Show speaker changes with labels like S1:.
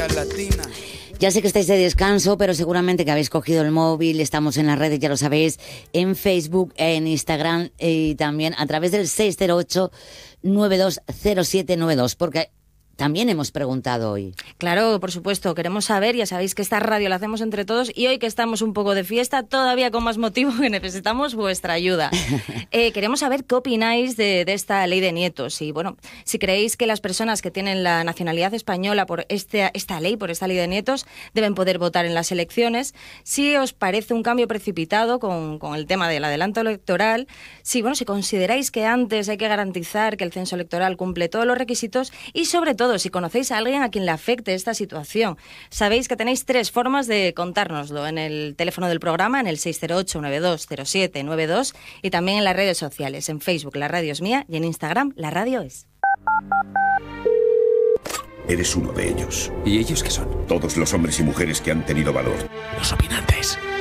S1: latina.
S2: Ya sé que estáis de descanso, pero seguramente que habéis cogido el móvil. Estamos en las redes, ya lo sabéis, en Facebook, en Instagram y también a través del 608-920792, porque también hemos preguntado hoy.
S3: Claro, por supuesto, queremos saber, ya sabéis que esta radio la hacemos entre todos y hoy que estamos un poco de fiesta, todavía con más motivo que necesitamos vuestra ayuda. Queremos saber qué opináis de esta ley de nietos y, bueno, si creéis que las personas que tienen la nacionalidad española por esta ley, por esta ley de nietos, deben poder votar en las elecciones, si os parece un cambio precipitado con el tema del adelanto electoral, si consideráis que antes hay que garantizar que el censo electoral cumple todos los requisitos y, sobre todo, si conocéis a alguien a quien le afecte esta situación. Sabéis que tenéis 3 formas de contárnoslo: en el teléfono del programa, en el 608-920792 y también en las redes sociales, en Facebook La Radio es Mía y en Instagram La Radio es.
S4: Eres uno de ellos.
S5: ¿Y ellos qué son?
S4: Todos los hombres y mujeres que han tenido valor.
S5: Los opinantes.